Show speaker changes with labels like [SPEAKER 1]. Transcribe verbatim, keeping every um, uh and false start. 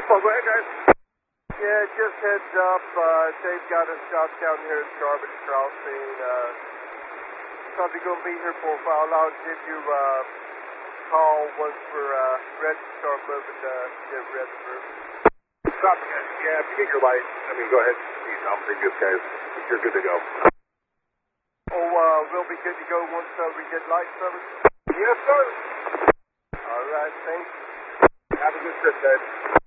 [SPEAKER 1] Alpha, go ahead, guys.
[SPEAKER 2] Yeah, just heads up. Uh, they've got a shop down here in Garbage Crossing. Uh, probably going to be here for a while. I'll give you a uh, call once we're uh, ready to start moving to get ready for it.
[SPEAKER 1] Copy, guys. Yeah, if you get your light, I mean, go ahead. I'll bring this, guys. You're good to go.
[SPEAKER 2] Oh, uh, we'll be good to go once uh, we get lights covered?
[SPEAKER 1] Yes, sir.
[SPEAKER 2] All right, thanks.
[SPEAKER 1] Have a good trip, guys.